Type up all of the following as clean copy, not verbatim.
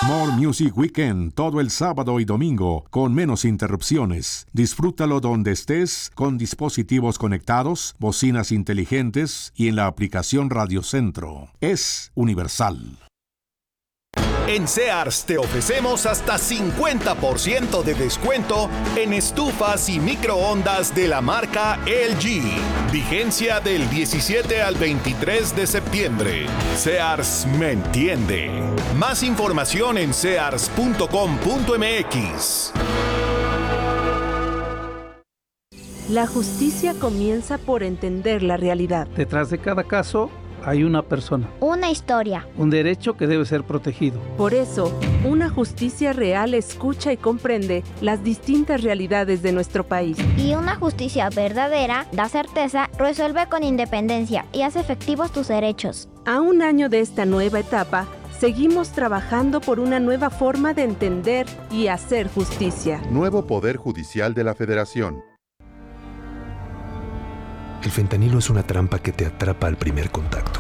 More Music Weekend todo el sábado y domingo con menos interrupciones. Disfrútalo donde estés con dispositivos conectados, bocinas inteligentes y en la aplicación Radio Centro. Es universal. En Sears te ofrecemos hasta 50% de descuento en estufas y microondas de la marca LG. Vigencia del 17 al 23 de septiembre. Sears me entiende. Más información en sears.com.mx. La justicia comienza por entender la realidad. Detrás de cada caso hay una persona. Una historia. Un derecho que debe ser protegido. Por eso, una justicia real escucha y comprende las distintas realidades de nuestro país. Y una justicia verdadera da certeza, resuelve con independencia y hace efectivos tus derechos. A un año de esta nueva etapa, seguimos trabajando por una nueva forma de entender y hacer justicia. Nuevo Poder Judicial de la Federación. El fentanilo es una trampa que te atrapa al primer contacto.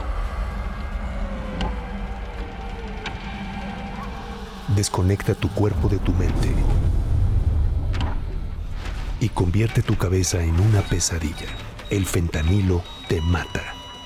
Desconecta tu cuerpo de tu mente y convierte tu cabeza en una pesadilla. El fentanilo te mata.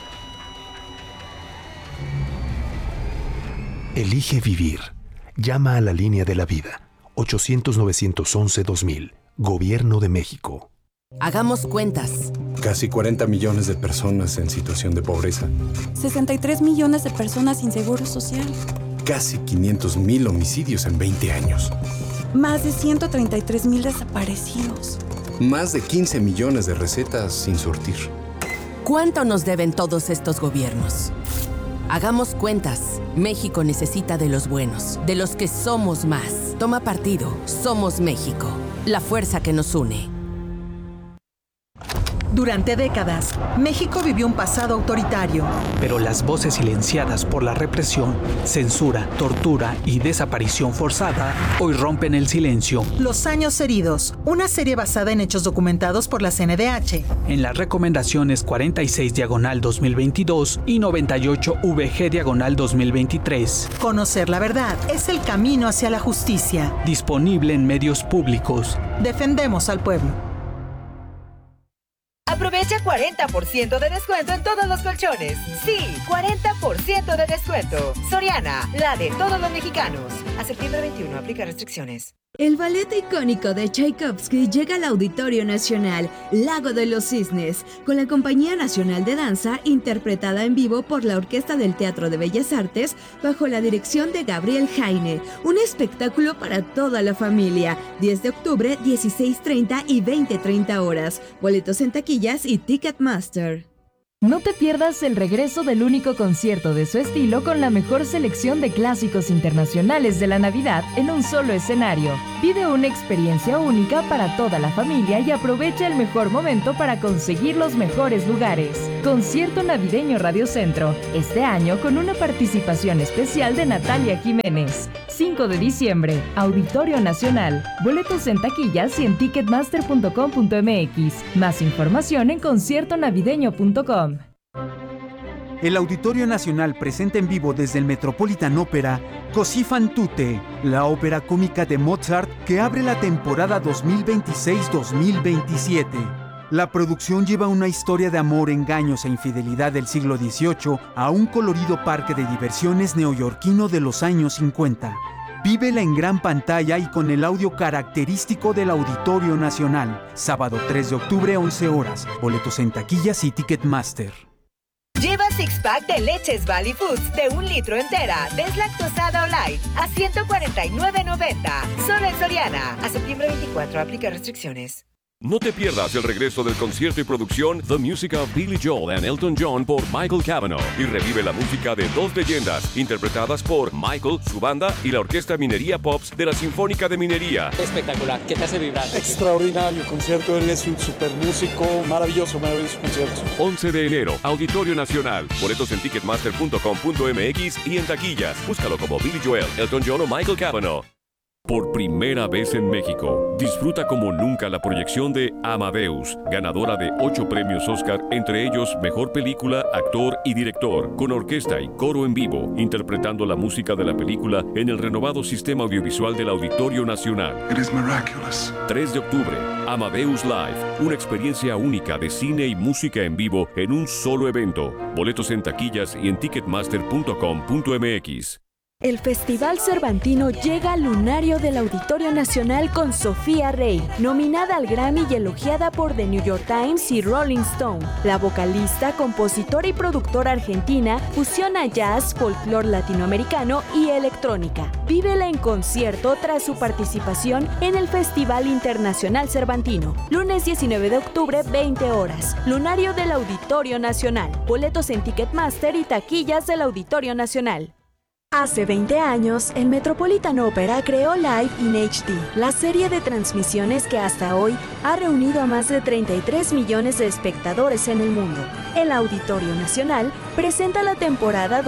Elige vivir. Llama a la línea de la vida. 800-911-2000. Gobierno de México. Hagamos cuentas. Casi 40 millones de personas en situación de pobreza. 63 millones de personas sin seguro social. Casi 500,000 homicidios en 20 años. Más de 133,000 desaparecidos. Más de 15 millones de recetas sin surtir. ¿Cuánto nos deben todos estos gobiernos? Hagamos cuentas. México necesita de los buenos, de los que somos más. Toma partido. Somos México. La fuerza que nos une. Durante décadas, México vivió un pasado autoritario. Pero las voces silenciadas por la represión, censura, tortura y desaparición forzada hoy rompen el silencio. Los años heridos, una serie basada en hechos documentados por la CNDH. En las recomendaciones 46/2022 y 98/VG/2023. Conocer la verdad es el camino hacia la justicia. Disponible en medios públicos. Defendemos al pueblo. Aprovecha 40% de descuento en todos los colchones. Sí, 40% de descuento. Soriana, la de todos los mexicanos. A septiembre 21, aplica restricciones. El ballet icónico de Tchaikovsky llega al Auditorio Nacional Lago de los Cisnes, con la Compañía Nacional de Danza interpretada en vivo por la Orquesta del Teatro de Bellas Artes bajo la dirección de Gabriel Jaine. Un espectáculo para toda la familia. 10 de octubre, 16:30 y 20:30 horas. Boletos en taquillas y Ticketmaster. No te pierdas el regreso del único concierto de su estilo con la mejor selección de clásicos internacionales de la Navidad en un solo escenario. Vive una experiencia única para toda la familia y aprovecha el mejor momento para conseguir los mejores lugares. Concierto Navideño Radio Centro, este año con una participación especial de Natalia Jiménez. 5 de diciembre, Auditorio Nacional. Boletos en taquillas y en ticketmaster.com.mx. Más información en conciertonavideño.com. El Auditorio Nacional presenta en vivo desde el Metropolitan Opera Così fan tutte, la ópera cómica de Mozart que abre la temporada 2026-2027. La producción lleva una historia de amor, engaños e infidelidad del siglo XVIII a un colorido parque de diversiones neoyorquino de los años 50. Vívela en gran pantalla y con el audio característico del Auditorio Nacional. Sábado 3 de octubre, 11 horas. Boletos en taquillas y Ticketmaster. Lleva six-pack de leches Valley Foods de 1 litro entera, deslactosada o light, a $149.90. Solo en Soriana. A septiembre 24, aplica restricciones. No te pierdas el regreso del concierto y producción The Music of Billy Joel and Elton John por Michael Cavanaugh y revive la música de dos leyendas interpretadas por Michael, su banda y la Orquesta Minería Pops de la Sinfónica de Minería. Espectacular, ¿qué te hace vibrar? Extraordinario concierto, él es un super músico, maravilloso concierto. 11 de enero, Auditorio Nacional. Boletos en ticketmaster.com.mx y en taquillas. Búscalo como Billy Joel, Elton John o Michael Cavanaugh. Por primera vez en México, disfruta como nunca la proyección de Amadeus, ganadora de 8 premios Oscar, entre ellos Mejor Película, Actor y Director, con orquesta y coro en vivo, interpretando la música de la película en el renovado sistema audiovisual del Auditorio Nacional. 3 de octubre, Amadeus Live, una experiencia única de cine y música en vivo en un solo evento. Boletos en taquillas y en ticketmaster.com.mx. El Festival Cervantino llega al lunario del Auditorio Nacional con Sofía Rey, nominada al Grammy y elogiada por The New York Times y Rolling Stone. La vocalista, compositora y productora argentina fusiona jazz, folclore latinoamericano y electrónica. Vívela en concierto tras su participación en el Festival Internacional Cervantino. Lunes 19 de octubre, 20 horas. Lunario del Auditorio Nacional. Boletos en Ticketmaster y taquillas del Auditorio Nacional. Hace 20 años, el Metropolitan Opera creó Live in HD, la serie de transmisiones que hasta hoy ha reunido a más de 33 millones de espectadores en el mundo. El Auditorio Nacional presenta la temporada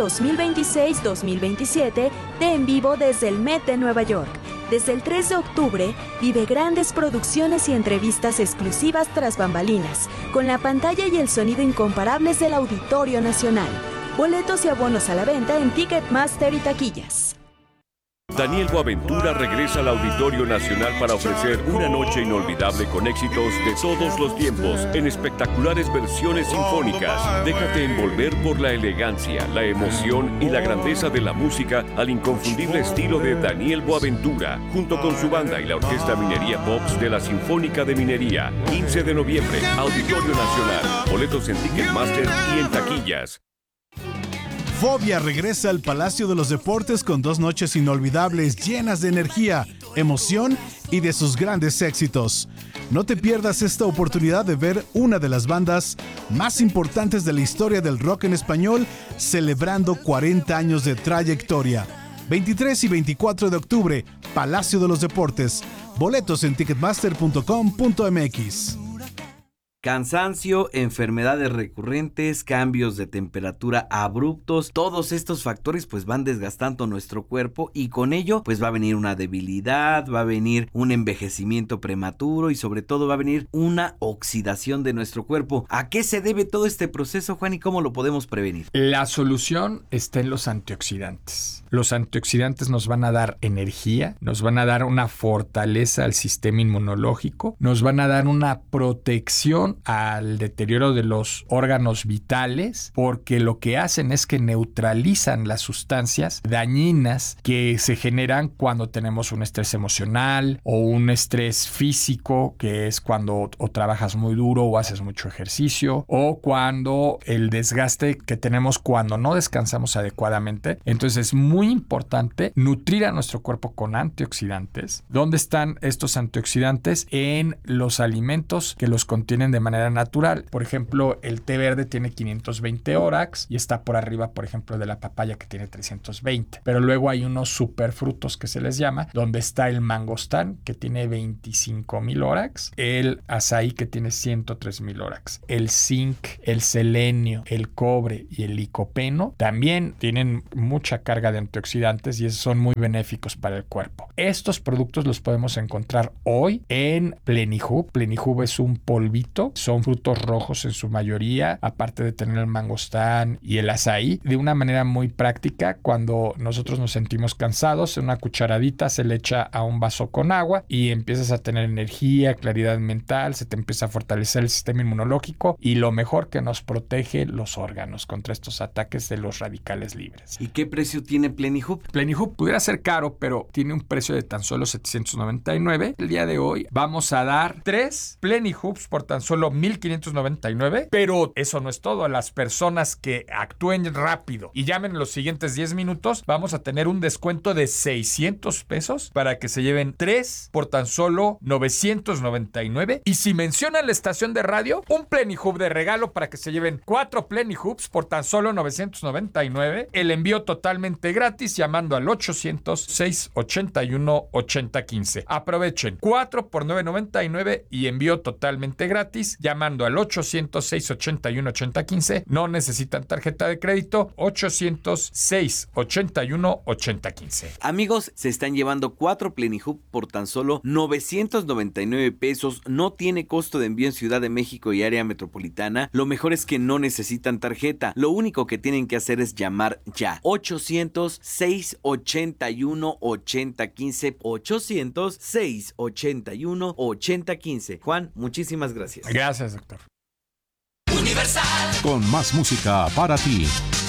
2026-2027 de En Vivo desde el Met de Nueva York. Desde el 3 de octubre, vive grandes producciones y entrevistas exclusivas tras bambalinas, con la pantalla y el sonido incomparables del Auditorio Nacional. Boletos y abonos a la venta en Ticketmaster y taquillas. Daniel Boaventura regresa al Auditorio Nacional para ofrecer una noche inolvidable con éxitos de todos los tiempos en espectaculares versiones sinfónicas. Déjate envolver por la elegancia, la emoción y la grandeza de la música al inconfundible estilo de Daniel Boaventura, junto con su banda y la Orquesta Minería Pops de la Sinfónica de Minería. 15 de noviembre, Auditorio Nacional. Boletos en Ticketmaster y en taquillas. Fobia regresa al Palacio de los Deportes con 2 noches inolvidables llenas de energía, emoción y de sus grandes éxitos. No te pierdas esta oportunidad de ver una de las bandas más importantes de la historia del rock en español celebrando 40 años de trayectoria. 23 y 24 de octubre, Palacio de los Deportes. Boletos en ticketmaster.com.mx. Cansancio, enfermedades recurrentes, cambios de temperatura abruptos, todos estos factores pues van desgastando nuestro cuerpo y con ello pues va a venir una debilidad, va a venir un envejecimiento prematuro y sobre todo va a venir una oxidación de nuestro cuerpo. ¿A qué se debe todo este proceso, Juan, y cómo lo podemos prevenir? La solución está en los antioxidantes. Los antioxidantes nos van a dar energía, nos van a dar una fortaleza al sistema inmunológico, nos van a dar una protección al deterioro de los órganos vitales, porque lo que hacen es que neutralizan las sustancias dañinas que se generan cuando tenemos un estrés emocional o un estrés físico, que es cuando o trabajas muy duro o haces mucho ejercicio, o cuando el desgaste que tenemos cuando no descansamos adecuadamente. Entonces es muy importante nutrir a nuestro cuerpo con antioxidantes. ¿Dónde están estos antioxidantes? En los alimentos que los contienen de manera natural. Por ejemplo, el té verde tiene 520 ORACs y está por arriba, por ejemplo, de la papaya que tiene 320. Pero luego hay unos superfrutos que se les llama, donde está el mangostán que tiene 25,000 ORACs, el azaí que tiene 103,000 ORACs, el zinc, el selenio, el cobre y el licopeno también tienen mucha carga de antioxidantes y son muy benéficos para el cuerpo. Estos productos los podemos encontrar hoy en Plenihub. Plenihub es un polvito, son frutos rojos en su mayoría, aparte de tener el mangostán y el azaí, de una manera muy práctica. Cuando nosotros nos sentimos cansados, una cucharadita se le echa a un vaso con agua y empiezas a tener energía, claridad mental, se te empieza a fortalecer el sistema inmunológico y lo mejor, que nos protege los órganos contra estos ataques de los radicales libres. ¿Y qué precio tiene Plenihub? Plenihub pudiera ser caro, pero tiene un precio de tan solo $799. El día de hoy vamos a dar 3 Plenihubs por tan solo $1,599, pero eso no es todo. A las personas que actúen rápido y llamen en los siguientes 10 minutos, vamos a tener un descuento de $600 para que se lleven 3 por tan solo $999. Y si mencionan la estación de radio, un Plenihub de regalo para que se lleven 4 Plenihubs por tan solo $999. El envío totalmente gratis llamando al 800-681-8015. Aprovechen, 4 por $999 y envío totalmente gratis gratis llamando al 800-681-8015. No necesitan tarjeta de crédito. 800-681-8015. Amigos, se están llevando 4 Plenihub por tan solo 999 pesos. No tiene costo de envío en Ciudad de México y área metropolitana. Lo mejor es que no necesitan tarjeta. Lo único que tienen que hacer es llamar ya. 800-681-8015. 800-681-8015. Juan, muchísimas gracias. Gracias, doctor. Universal. Con más música para ti.